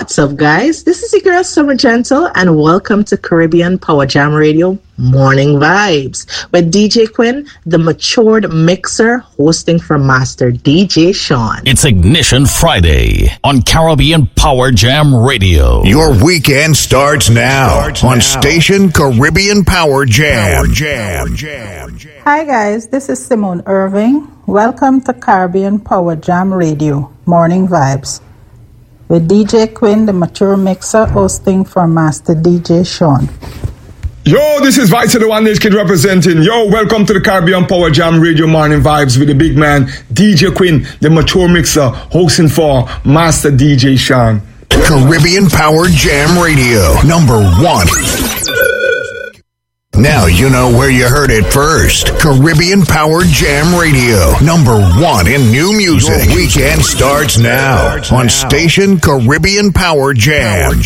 What's up, guys? This is your girl Summer Gentle, and welcome to Caribbean Power Jam Radio Morning Vibes with DJ Quinn, the matured mixer, hosting for Master DJ Sean. It's Ignition Friday on Caribbean Power Jam Radio. Your weekend starts now on station Caribbean Power Jam. Hi guys, this is Simone Irving. Welcome to Caribbean Power Jam Radio Morning Vibes with DJ Quinn, the mature mixer, hosting for Master DJ Sean. Yo, this is Vice of the One Nation Kid representing. Yo, welcome to the Caribbean Power Jam Radio Morning Vibes with the big man, DJ Quinn, the mature mixer, hosting for Master DJ Sean. Caribbean Power Jam Radio, number 1. Now you know where you heard it first. Caribbean Power Jam Radio, number 1 in new music. Your weekend starts now on station Caribbean Power Jam.